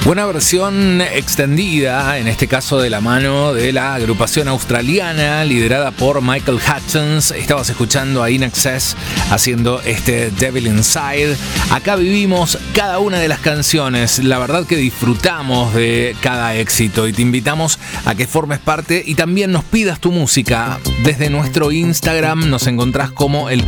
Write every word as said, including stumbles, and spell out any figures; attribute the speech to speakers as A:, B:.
A: Buena versión extendida, en este caso de la mano de la agrupación australiana liderada por Michael Hutchence. Estabas escuchando a In Excess haciendo este Devil Inside. Acá vivimos cada una de las canciones. La verdad que disfrutamos de cada éxito y te invitamos a que formes parte y también nos pidas tu música. Desde nuestro Instagram nos encontrás como El